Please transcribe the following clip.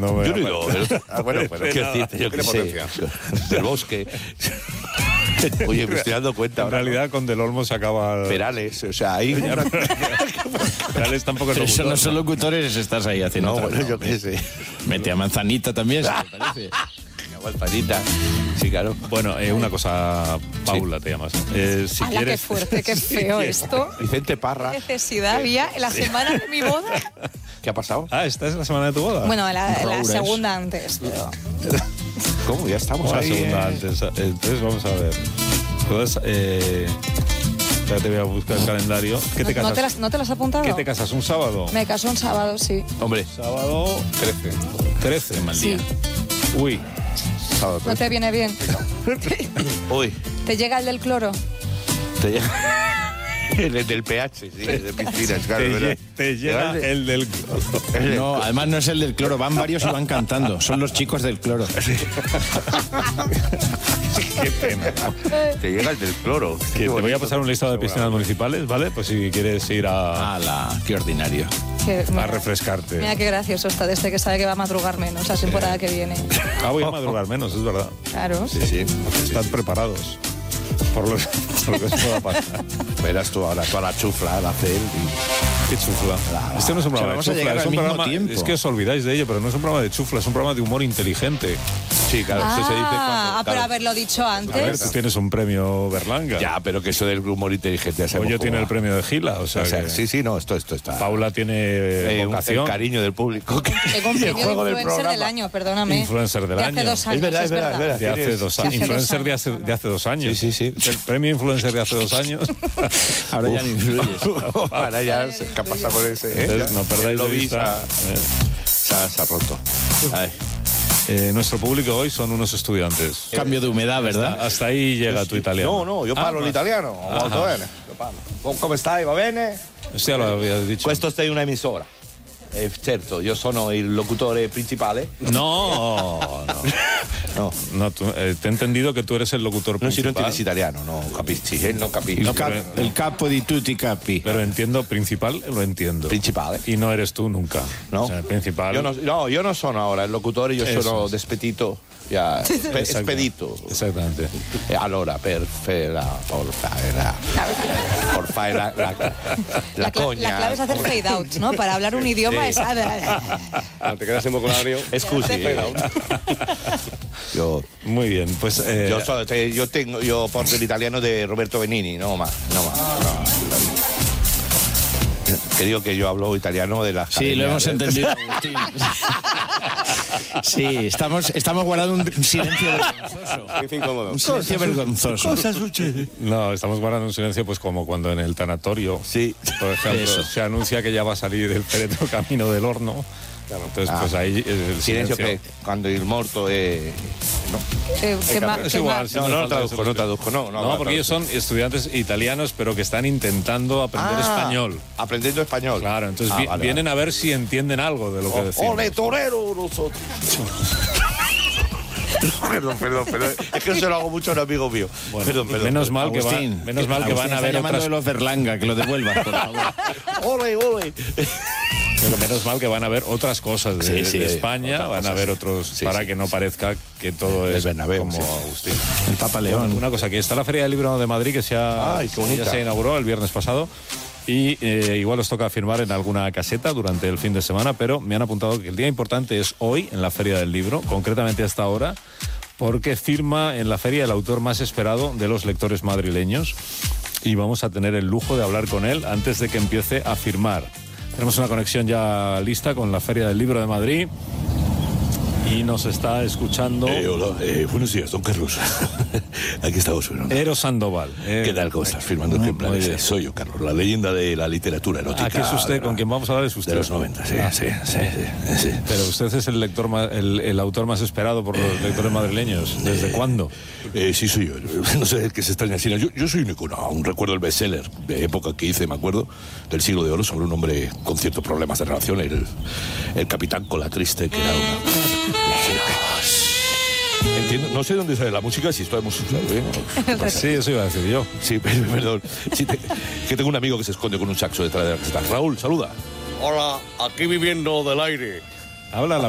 No me yo no he ido. Bueno, pero ¿qué decirte? Yo qué sé. Del bosque. Oye, me estoy dando cuenta En ahora. realidad, con Del Olmo se acaba... Perales, o sea, ahí... Perales tampoco es Pero eso locutor, no son locutores, estás ahí haciendo No, otra bueno, cosa. yo qué sé. Mete a Manzanita también, si te parece. Manzanita. Sí, claro. Bueno, una cosa, Paula, te llamas. Si ¡Hala, quieres... qué fuerte, qué feo esto! Vicente Parra. ¿Qué necesidad había en la semana de mi boda? ¿Qué ha pasado? Ah, ¿esta es la semana de tu boda? Bueno, la Roures. segunda antes, pero... ¿Cómo? Ya estamos la ahí. segunda antes. Entonces, vamos a ver. Entonces, ya te voy a buscar el calendario. ¿Qué te casas? ¿No te las has apuntado? ¿Qué te casas? ¿Un sábado? Me caso un sábado, sí. Hombre, Sábado 13. Mal Sí. día. Uy, sábado. ¿No te viene bien? Uy, ¿Te llega el del cloro? te llega... El del pH, sí, de piscinas, claro. ¿verdad? te llega el del... No, además no es el del cloro, van varios y van cantando. Son los chicos del cloro. Qué pena. Te llega el del cloro. Que te voy a pasar un listado de piscinas municipales, ¿vale? Pues si quieres ir a ¡Hala! ¡Qué ordinario! refrescarte. Mira qué gracioso está de este que sabe que va a madrugar menos la temporada que viene. Voy a madrugar menos, es verdad. Claro. Sí, sí. Están preparados por lo que se pueda pasar. Verás tú ahora toda la chufla, la cel y... Qué chufla. Este no es un programa de vamos a chufla, llegar es al un mismo programa... tiempo. Es que os olvidáis de ello, pero no es un programa de chufla, es un programa de humor inteligente. Sí, claro, eso se dice cuando... Pero claro. haberlo dicho A ver, antes. tú tienes un premio Berlanga. Ya, pero que eso del humor inteligente... ya sabemos Oye cómo tiene va. el premio de Gila, o sea, que Sí, sí, no, esto está... Paula tiene el vocación. cariño del público. Tengo un Y el premio de juego del influencer programa. del año, perdóname. Influencer del de año. hace 2 años, Es verdad, es verdad, es verdad. De hace 2 años. De hace 2 Influencer de años. hace 2 años. Sí, sí, sí. El premio influencer de hace 2 años. Ahora ya no influyes. Ahora ya, ¿qué ha pasado con ese? Entonces, no perdáis de vista. Se ha roto. Ay. Nuestro público hoy son unos estudiantes. Cambio de humedad, ¿verdad? Hasta ahí llega tu italiano. No, io parlo l'italiano, molto bene. Io parlo. Come stai, va bene? Esto ya lo habías dicho. Questo è una emisora. Certo, io sono il locutore principale. No, No, no te he entendido que tú eres el locutor non si non principal. entiendes italiano, no capisci, non capisci. El capo di tutti i capi. Pero entiendo, principal lo entiendo. Principale. Y no eres tú nunca. No, O sea, el principal. io non sono ora il locutore, io Eso sono es. despedito. Ya, expedito. Exactamente. Allora, por fare la coña. La clave es hacer fade out, ¿no? Para hablar un idioma es... Te quedas en vocabolario. Scusi. Muy bien, pues... Yo porto el italiano de Roberto Benigni, no más. Que digo que yo hablo italiano de la... Sí, lo hemos entendido, Agustín. Sí, estamos guardando un silencio vergonzoso. Un silencio vergonzoso. Cosa sucede? No, estamos guardando un silencio pues como cuando en el tanatorio, Sí. por ejemplo, Eso. se anuncia que ya va a salir el féretro camino del horno. Claro, entonces pues ahí el Silencio que cuando il morto è... No, Es igual, si no, nos no falta traduzco, eso. no traduzco, no. No, porque ellos son estudiantes italianos, pero que están intentando aprender español. Aprendiendo español. Claro, entonces vale, vienen a ver si entienden algo de lo que decimos. ¡Ole, torero! Nosotros. Perdón. Es que se lo hago mucho a un amigo mío. Bueno, Perdón. menos mal que Agustín, van a Agustín, haber está llamando otras... de los Berlanga, que lo devuelvas, por favor. ¡Ole! Pero menos mal que van a haber otras cosas de, Sí, de España, otras van a cosas. haber otros, Sí, para sí, que no parezca que todo El es Bernabéu, como sí. Agustín. El Papa León. Una cosa, que está la Feria del Libro de Madrid, que Ay, qué bonita. ya se inauguró el viernes pasado, y igual os toca firmar en alguna caseta durante el fin de semana, pero me han apuntado que el día importante es hoy, en la Feria del Libro, concretamente a esta hora, porque firma en la feria el autor más esperado de los lectores madrileños, y vamos a tener el lujo de hablar con él antes de que empiece a firmar. Tenemos una conexión ya lista con la Feria del Libro de Madrid y nos está escuchando Hola, buenos días, don Carlos. Aquí estamos. Eros Sandoval. ¿Qué tal? ¿Cómo estás? Firmando muy ejemplares. bien. Soy yo, Carlos, la leyenda de la literatura erótica. Aquí es usted, con quien vamos a hablar es usted. De los 90, sí. Pero usted es el lector el autor más esperado por los lectores madrileños. ¿Desde cuándo? Sí, soy yo. No sé qué se extraña así. Yo soy un icono. Aún recuerdo el bestseller de época que hice, me acuerdo, del Siglo de Oro, sobre un hombre con ciertos problemas de relación, el capitán Cola Triste, que era una... Entiendo, no sé dónde sale la música, si esto hemos usado, ¿eh? Sí, eso iba a decir yo. Sí, perdón. Sí, que tengo un amigo que se esconde con un saxo detrás de la receta. Raúl, saluda. Hola, aquí viviendo del aire. Habla la